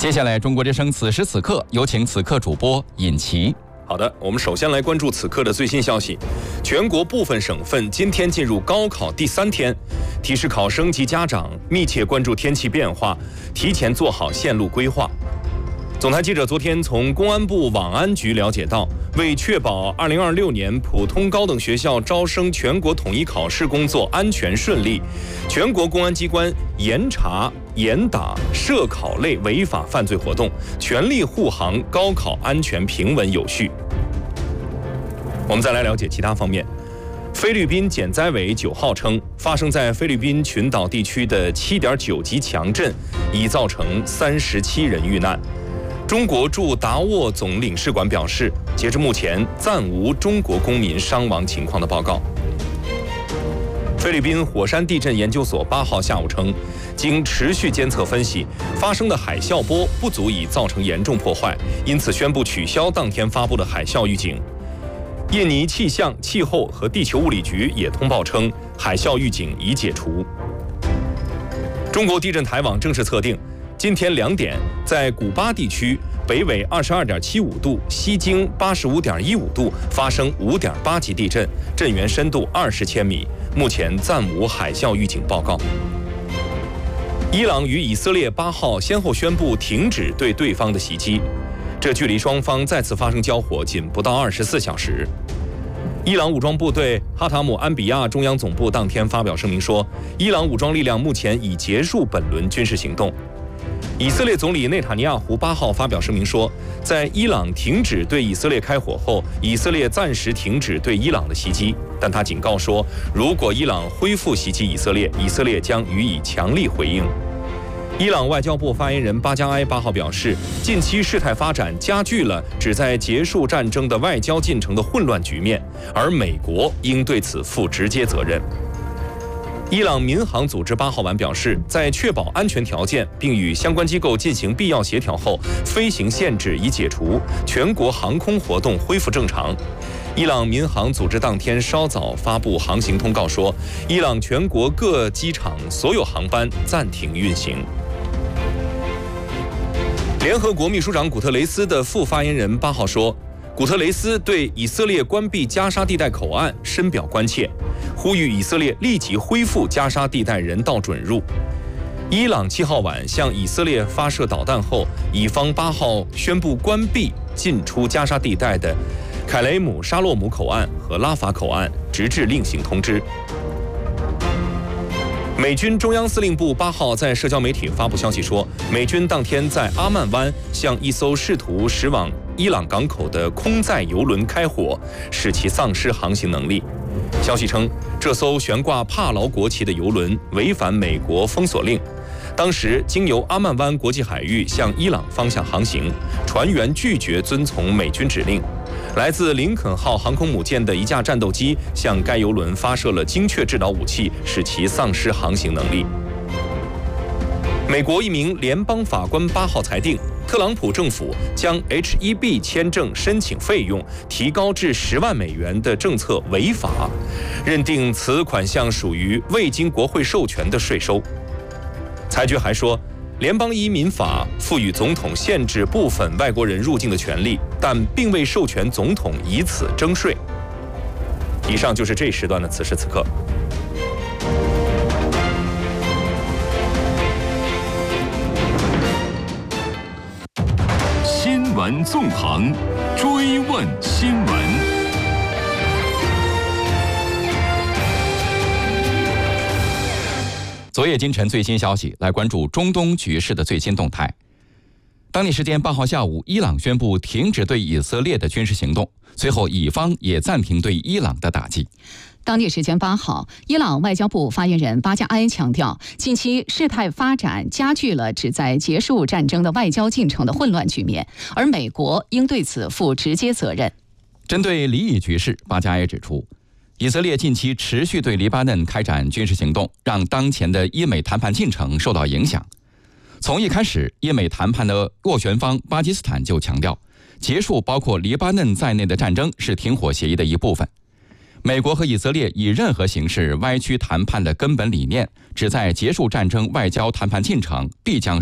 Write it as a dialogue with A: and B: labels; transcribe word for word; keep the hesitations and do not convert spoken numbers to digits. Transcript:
A: 接下来，中国之声此时此刻有请此刻主播尹奇。
B: 好的，我们首先来关注此刻的最新消息。全国部分省份今天进入高考第三天，提示考生及家长密切关注天气变化，提前做好线路规划。总台记者昨天从公安部网安局了解到，为确保二零二六年普通高等学校招生全国统一考试工作安全顺利，全国公安机关严查严打涉考类违法犯罪活动，全力护航高考安全平稳有序。我们再来了解其他方面。菲律宾减灾委九号称，发生在菲律宾群岛地区的七点九级强震已造成三十七人遇难。中国驻达沃总领事馆表示，截至目前暂无中国公民伤亡情况的报告。菲律宾火山地震研究所八号下午称，经持续监测分析，发生的海啸波不足以造成严重破坏，因此宣布取消当天发布的海啸预警。印尼气象、气候和地球物理局也通报称，海啸预警已解除。中国地震台网正式测定，今天两点，在古巴地区北纬二十二点七五度、西经八十五点一五度发生五点八级地震，震源深度二十千米，目前暂无海啸预警报告。伊朗与以色列八号先后宣布停止对对方的袭击，这距离双方再次发生交火仅不到二十四小时。伊朗武装部队哈塔姆安比亚中央总部当天发表声明说，伊朗武装力量目前已结束本轮军事行动。以色列总理内塔尼亚胡八号发表声明说，在伊朗停止对以色列开火后，以色列暂时停止对伊朗的袭击，但他警告说，如果伊朗恢复袭击以色列，以色列将予以强力回应。伊朗外交部发言人巴加埃八号表示，近期事态发展加剧了旨在结束战争的外交进程的混乱局面，而美国应对此负直接责任。伊朗民航组织八号晚表示，在确保安全条件并与相关机构进行必要协调后，飞行限制已解除，全国航空活动恢复正常。伊朗民航组织当天稍早发布航行通告说，伊朗全国各机场所有航班暂停运行。联合国秘书长古特雷斯的副发言人八号说，古特雷斯对以色列关闭加沙地带口岸深表关切，呼吁以色列立即恢复加沙地带人道准入。伊朗七号晚向以色列发射导弹后，以方八号宣布关闭进出加沙地带的凯雷姆沙洛姆口岸和拉法口岸，直至另行通知。美军中央司令部八号在社交媒体发布消息说，美军当天在阿曼湾向一艘试图驶往伊朗港口的空载油轮开火，使其丧失航行能力。消息称，这艘悬挂帕劳国旗的油轮违反美国封锁令，当时经由阿曼湾国际海域向伊朗方向航行，船员拒绝遵从美军指令。来自林肯号航空母舰的一架战斗机向该油轮发射了精确制导武器，使其丧失航行能力。美国一名联邦法官八号裁定，特朗普政府将 H 一 B 签证申请费用提高至十万美元的政策违法，认定此款项属于未经国会授权的税收。裁决还说，联邦移民法赋予总统限制部分外国人入境的权利，但并未授权总统以此征税。以上就是这时段的此时此刻。
C: 新闻纵横，追问新闻。
A: 昨夜今晨最新消息，来关注中东局势的最新动态。当地时间八号下午，伊朗宣布停止对以色列的军事行动，随后以方也暂停对伊朗的打击。
D: 当地时间八号，伊朗外交部发言人巴加埃强调，近期事态发展加剧了旨在结束战争的外交进程的混乱局面，而美国应对此负直接责任。
A: 针对黎以局势，巴加埃指出，以色列近期持续对黎巴嫩开展军事行动，让当前的伊美谈判进程受到影响。从一开始，伊美谈判的斡旋方巴基斯坦就强调，结束包括黎巴嫩在内的战争是停火协议的一部分。美国和以色列以任何形式歪曲谈判的根本理念，旨在结束战争外交谈判进程，必将